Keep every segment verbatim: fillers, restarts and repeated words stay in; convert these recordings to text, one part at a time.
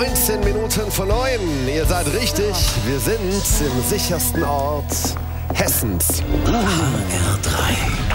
neunzehn Minuten vor neun. Ihr seid richtig. Wir sind im sichersten Ort Hessens. H R drei.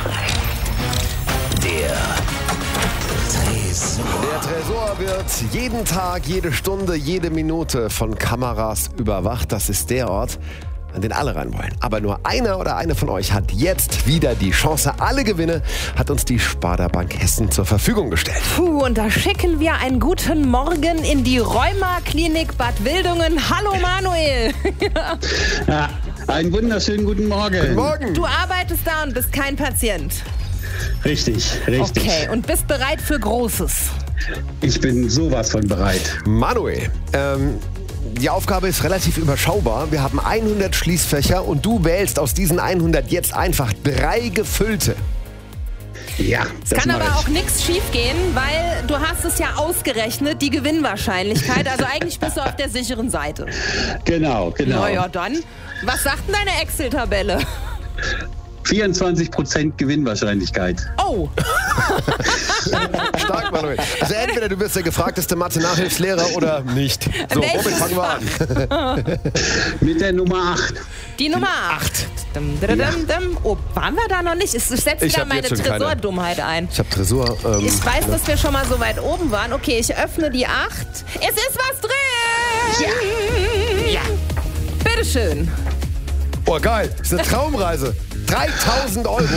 Der Tresor. Der Tresor wird jeden Tag, jede Stunde, jede Minute von Kameras überwacht. Das ist der Ort, an den alle rein wollen. Aber nur einer oder eine von euch hat jetzt wieder die Chance. Alle Gewinne hat uns die Sparda Bank Hessen zur Verfügung gestellt. Puh, und da schicken wir einen guten Morgen in die Rheuma-Klinik Bad Wildungen. Hallo Manuel. Ja, einen wunderschönen guten Morgen. Guten Morgen. Du arbeitest da und bist kein Patient. Richtig, richtig. Okay, und bist bereit für Großes. Ich bin sowas von bereit. Manuel, ähm, die Aufgabe ist relativ überschaubar. Wir haben hundert Schließfächer und du wählst aus diesen hundert jetzt einfach drei gefüllte. Ja, Es das kann mach aber ich. auch nichts schief gehen, weil du hast es ja ausgerechnet, die Gewinnwahrscheinlichkeit. Also eigentlich bist du auf der sicheren Seite. Genau, genau. Na ja, dann. Was sagt denn deine Excel-Tabelle? vierundzwanzig Prozent Gewinnwahrscheinlichkeit. Oh, Stark, Manuel. Also entweder du bist der gefragteste Mathe-Nachhilfslehrer oder nicht. So, Welches womit fangen wir an? Mit der Nummer acht. die Nummer acht. Dum, dum, dum, dum. Oh, waren wir da noch nicht? Ich setze Ich wieder hab meine jetzt schon keine. Tresordummheit ein. Ich habe Tresor. Ähm, Ich weiß, dass wir schon mal so weit oben waren. Okay, ich öffne die acht. Es ist was drin! Ja. Ja. Bitteschön. Oh, geil. Das ist eine Traumreise. dreitausend Euro.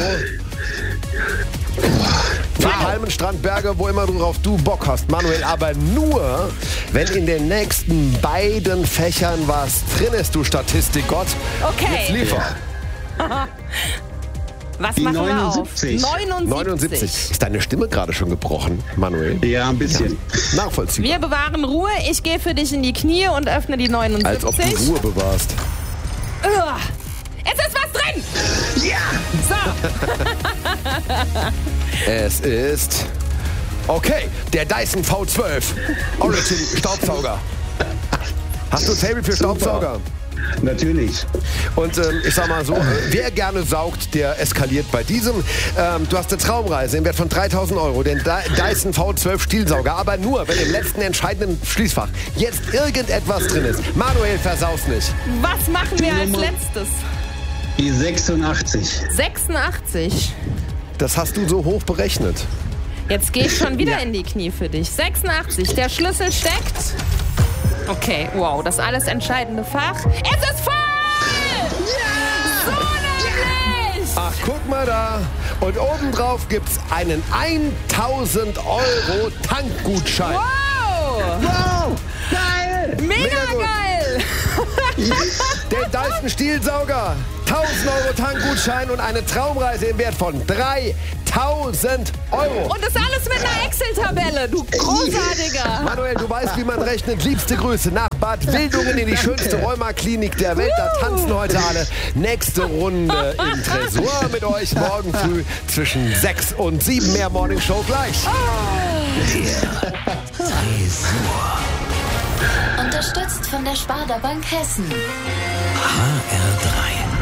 Für Palmen, Strandberge, wo immer drauf du Bock hast, Manuel. Aber nur, wenn in den nächsten beiden Fächern was drin ist, du Statistikgott. Okay. Jetzt liefer. Was Die machen neunundsiebzig. wir auf? neunundsiebzig. neunundsiebzig. Ist deine Stimme gerade schon gebrochen, Manuel? Ja, ein bisschen. Nachvollziehbar. Wir bewahren Ruhe. Ich gehe für dich in die Knie und öffne die Als ob du neunundsiebzig. Ruhe bewahrst. Uah. Es ist was drin! Ja. So, Es ist... Okay, der Dyson V zwölf Origin Staubsauger. Hast du ein Faible für Super. Staubsauger? Natürlich. Und ähm, ich sag mal so, äh, wer gerne saugt, der eskaliert bei diesem. Ähm, du hast eine Traumreise im Wert von dreitausend Euro, den Dy- Dyson V zwölf Stielsauger, aber nur, wenn im letzten entscheidenden Schließfach jetzt irgendetwas drin ist. Manuel, versaus nicht. was machen wir als Nummer- letztes? Die sechsundachtzig. sechsundachtzig. Das hast du so hoch berechnet. Jetzt gehe ich schon wieder Ja. in die Knie für dich. sechsundachtzig. Der Schlüssel steckt. Okay, wow, das alles entscheidende Fach. Es ist voll! So nämlich! Ach, guck mal da. Und obendrauf gibt's einen tausend Euro Tankgutschein. Wow! Wow. Geil. Mega, Mega gut. geil! Den Dyson Stielsauger, tausend Euro Tankgutschein und eine Traumreise im Wert von dreitausend Euro. Und das alles mit einer Excel-Tabelle, du Großartiger! Manuel, du weißt, wie man rechnet. Liebste Grüße nach Bad Wildungen in die schönste Rheuma-Klinik der Welt. Da tanzen heute alle. Nächste Runde im Tresor mit euch morgen früh zwischen sechs und sieben. Mehr Morning Show gleich. Der Tresor. Unterstützt von der Sparda Bank Hessen. H R drei.